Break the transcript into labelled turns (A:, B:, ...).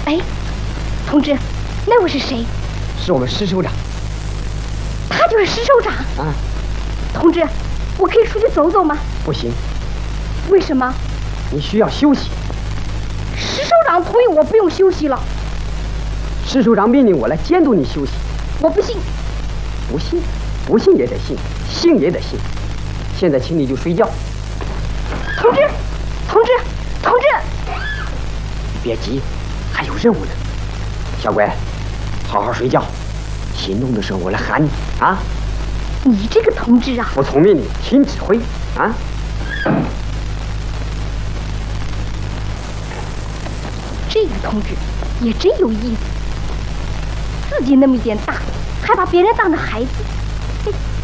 A: 哎，同志，那位是谁？
B: 是我们石首长。
A: 他就是石首长
B: 啊。
A: 同志，我可以出去走走吗？
B: 不行。
A: 为什么？
B: 你需要休息。
A: 石首长同意我不用休息了。
B: 石首长命令我来监督你休息。
A: 我不信。
B: 不信？不信也得信，信也得信。现在请你就睡觉。
A: 同志，同志，同志！
B: 别急，还有任务呢。小乖，好好睡觉。行动的时候我来喊你啊。
A: 你这个同志啊！
B: 服从命令，听指挥啊！
A: 这个同志也真有意思，自己那么一点大，还把别人当成孩子。